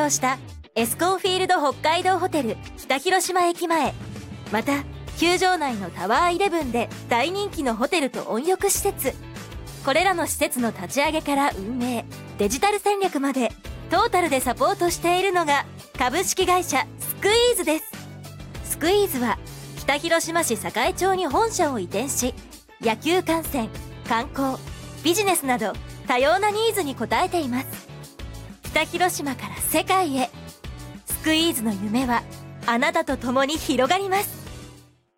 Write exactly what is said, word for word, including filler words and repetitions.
場したエスコンフィールド北海道ホテル北広島駅前、また球場内のタワーイレブンで大人気のホテルと温浴施設、これらの施設の立ち上げから運営、デジタル戦略までトータルでサポートしているのが株式会社スクイーズです。スクイーズは北広島市栄町に本社を移転し、野球観戦、観光、ビジネスなど多様なニーズに応えています。北広島から世界へ、スクイーズの夢はあなたと共に広がります。